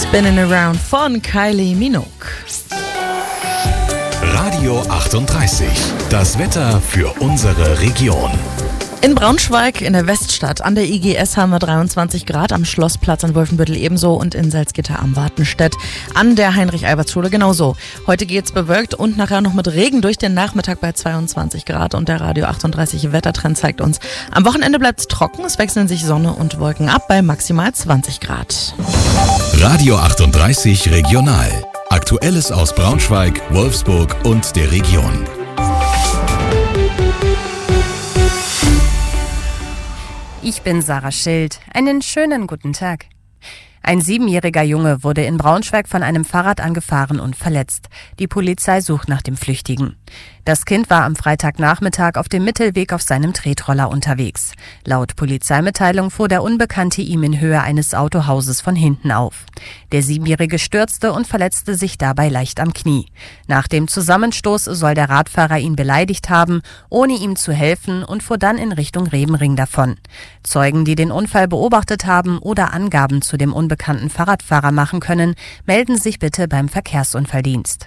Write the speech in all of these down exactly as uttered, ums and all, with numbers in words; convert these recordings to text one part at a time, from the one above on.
Spinning Around von Kylie Minogue. Radio achtunddreißig. Das Wetter für unsere Region. In Braunschweig in der Weststadt an der I G S haben wir dreiundzwanzig Grad, am Schlossplatz in Wolfenbüttel ebenso und in Salzgitter am Wartenstedt an der Heinrich-Alberts-Schule genauso. Heute geht's bewölkt und nachher noch mit Regen durch den Nachmittag bei zweiundzwanzig Grad und der Radio achtunddreißig Wettertrend zeigt uns, am Wochenende bleibt's trocken, es wechseln sich Sonne und Wolken ab bei maximal zwanzig Grad. Radio achtunddreißig Regional. Aktuelles aus Braunschweig, Wolfsburg und der Region. Ich bin Sarah Schild. Einen schönen guten Tag. Ein siebenjähriger Junge wurde in Braunschweig von einem Fahrrad angefahren und verletzt. Die Polizei sucht nach dem Flüchtigen. Das Kind war am Freitagnachmittag auf dem Mittelweg auf seinem Tretroller unterwegs. Laut Polizeimitteilung fuhr der Unbekannte ihm in Höhe eines Autohauses von hinten auf. Der Siebenjährige stürzte und verletzte sich dabei leicht am Knie. Nach dem Zusammenstoß soll der Radfahrer ihn beleidigt haben, ohne ihm zu helfen und fuhr dann in Richtung Rebenring davon. Zeugen, die den Unfall beobachtet haben oder Angaben zu dem unbekannten Fahrradfahrer machen können, melden sich bitte beim Verkehrsunfalldienst.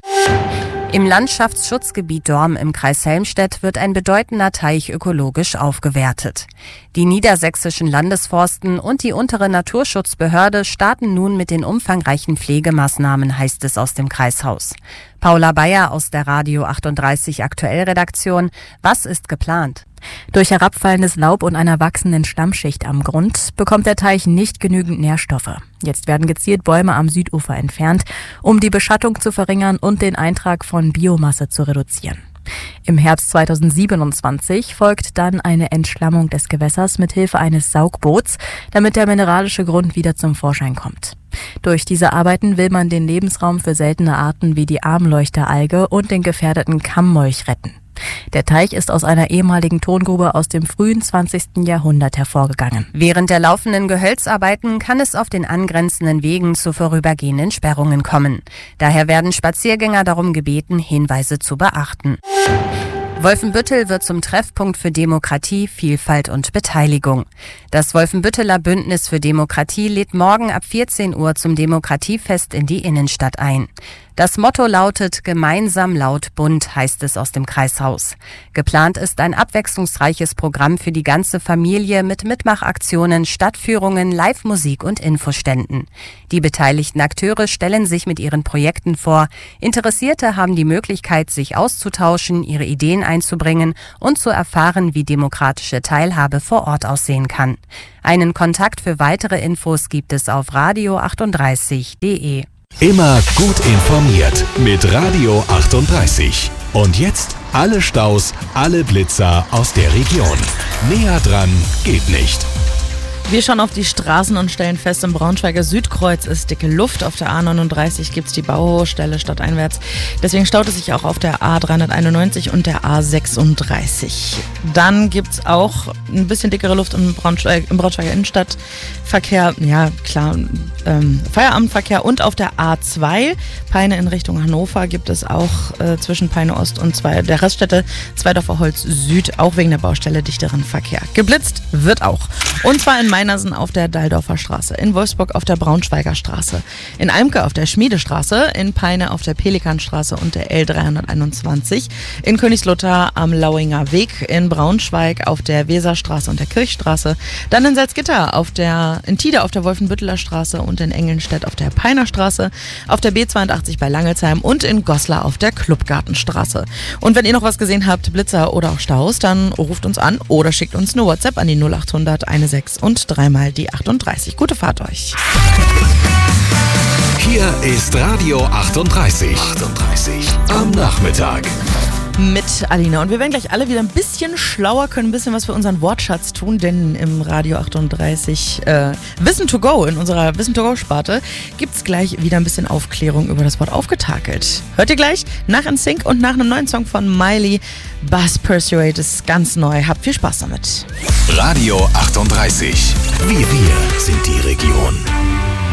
Im Landschaftsschutzgebiet Dorm im Kreis Helmstedt wird ein bedeutender Teich ökologisch aufgewertet. Die niedersächsischen Landesforsten und die untere Naturschutzbehörde starten nun mit den umfangreichen Pflegemaßnahmen, heißt es aus dem Kreishaus. Paula Bayer aus der Radio achtunddreißig Aktuell-Redaktion. Was ist geplant? Durch herabfallendes Laub und einer wachsenden Schlammschicht am Grund bekommt der Teich nicht genügend Nährstoffe. Jetzt werden gezielt Bäume am Südufer entfernt, um die Beschattung zu verringern und den Eintrag von Biomasse zu reduzieren. Im Herbst zweitausendsiebenundzwanzig folgt dann eine Entschlammung des Gewässers mit Hilfe eines Saugboots, damit der mineralische Grund wieder zum Vorschein kommt. Durch diese Arbeiten will man den Lebensraum für seltene Arten wie die Armleuchteralge und den gefährdeten Kammmolch retten. Der Teich ist aus einer ehemaligen Tongrube aus dem frühen zwanzigsten Jahrhundert hervorgegangen. Während der laufenden Gehölzarbeiten kann es auf den angrenzenden Wegen zu vorübergehenden Sperrungen kommen. Daher werden Spaziergänger darum gebeten, Hinweise zu beachten. Wolfenbüttel wird zum Treffpunkt für Demokratie, Vielfalt und Beteiligung. Das Wolfenbütteler Bündnis für Demokratie lädt morgen ab vierzehn Uhr zum Demokratiefest in die Innenstadt ein. Das Motto lautet Gemeinsam laut bunt, heißt es aus dem Kreishaus. Geplant ist ein abwechslungsreiches Programm für die ganze Familie mit Mitmachaktionen, Stadtführungen, Live-Musik und Infoständen. Die beteiligten Akteure stellen sich mit ihren Projekten vor. Interessierte haben die Möglichkeit, sich auszutauschen, ihre Ideen einzubringen und zu erfahren, wie demokratische Teilhabe vor Ort aussehen kann. Einen Kontakt für weitere Infos gibt es auf radio achtunddreißig punkt de. Immer gut informiert mit Radio achtunddreißig. Und jetzt alle Staus, alle Blitzer aus der Region. Näher dran geht nicht. Wir schauen auf die Straßen und stellen fest, im Braunschweiger Südkreuz ist dicke Luft. Auf der A neununddreißig gibt es die Baustelle stadteinwärts. Deswegen staut es sich auch auf der A dreihunderteinundneunzig und der A sechsunddreißig. Dann gibt es auch ein bisschen dickere Luft im, Braunschweig, im Braunschweiger Innenstadtverkehr. Ja, klar, ähm, Feierabendverkehr. Und auf der A zwei, Peine in Richtung Hannover, gibt es auch äh, zwischen Peine Ost und zwei, der Raststätte Zweidorfer Holz Süd, auch wegen der Baustelle dichteren Verkehr. Geblitzt wird auch. Und zwar in Meinersen auf der Daldorfer Straße, in Wolfsburg auf der Braunschweiger Straße, in Eimke auf der Schmiedestraße, in Peine auf der Pelikanstraße und der L dreihunderteinundzwanzig, in Königslutter am Lauinger Weg, in Braunschweig auf der Weserstraße und der Kirchstraße, dann in Salzgitter auf der, in Tide auf der Wolfenbütteler Straße und in Engelnstedt auf der Peiner Straße, auf der B zweiundachtzig bei Langelsheim und in Goslar auf der Clubgartenstraße. Und wenn ihr noch was gesehen habt, Blitzer oder auch Staus, dann ruft uns an oder schickt uns eine WhatsApp an die null achthundert sechzehn und dreimal die achtunddreißig. Gute Fahrt euch. Hier ist Radio achtunddreißig. achtunddreißig am Nachmittag. Mit Alina. Und wir werden gleich alle wieder ein bisschen schlauer, können ein bisschen was für unseren Wortschatz tun, denn im Radio achtunddreißig äh, Wissen to go, in unserer Wissen to go Sparte, gibt es gleich wieder ein bisschen Aufklärung über das Wort aufgetakelt. Hört ihr gleich nach N Sync und nach einem neuen Song von Miley. Buzz Persuade ist ganz neu. Habt viel Spaß damit. Radio achtunddreißig. Wir, wir sind die Region.